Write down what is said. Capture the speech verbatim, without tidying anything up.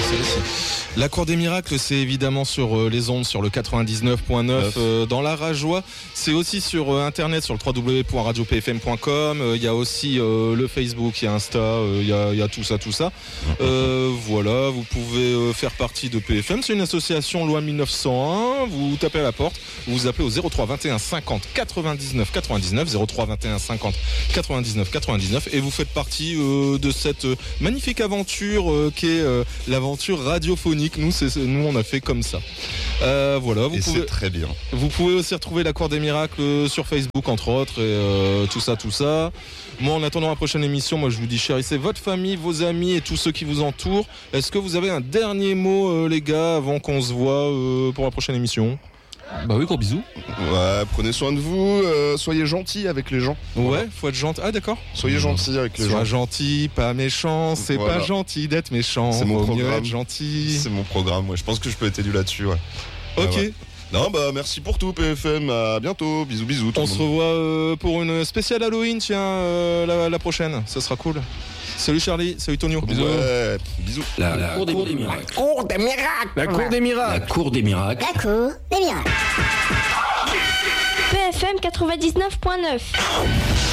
c'est aussi. La Cour des Miracles, c'est évidemment sur euh, les ondes, sur le quatre-vingt-dix-neuf point neuf euh, dans la Rajoie. C'est aussi sur euh, internet, sur le w w w point radio p f m point com. Il euh, y a aussi euh, le Facebook, il y a Insta, il euh, y, y a tout ça, tout ça. Euh, voilà, vous pouvez euh, faire partie de P F M. C'est une association loi mille neuf cent un. Vous tapez à la porte, vous vous appelez au zéro trois vingt et un cinquante quatre-vingt-dix-neuf quatre-vingt-dix-neuf, zéro trois vingt et un cinquante quatre-vingt-dix-neuf quatre-vingt-dix-neuf, et vous faites partie euh, de cette euh, magnifique aventure euh, qu'est euh, l'aventure radiophonique. Nous, c'est, nous, on a fait comme ça. Euh, voilà, vous et pouvez, c'est très bien. Vous pouvez aussi retrouver la Cour des Miracles sur Facebook, entre autres, et euh, tout ça, tout ça. Moi, en attendant la prochaine émission, moi, je vous dis chérissez votre famille, vos amis et tous ceux qui vous entourent. Est-ce que vous avez un dernier mot, euh, les gars, avant qu'on se voit euh, pour la prochaine émission ? Bah oui, gros bisous. Ouais, prenez soin de vous, euh, soyez gentils avec les gens. Ouais, voilà. Faut être gentil. Ah d'accord. Soyez gentils avec les Sois gens. Sois gentil, pas méchant. C'est voilà. pas gentil d'être méchant. C'est mon Faut programme. mieux être gentil. C'est mon programme. Ouais, je pense que je peux être élu là-dessus. Ouais. Ok. Ouais, ouais. Non, bah merci pour tout, P F M. À bientôt. Bisous, bisous. On se revoit euh, pour une spéciale Halloween, tiens, euh, la, la prochaine. Ça sera cool. Salut Charlie, salut Tonio. Bisous. Ouais, bisous. La, la, la cour, cour des, des miracles. Cour des miracles. La cour des miracles. La cour des miracles. La cour des miracles. P F M quatre-vingt-dix-neuf point neuf.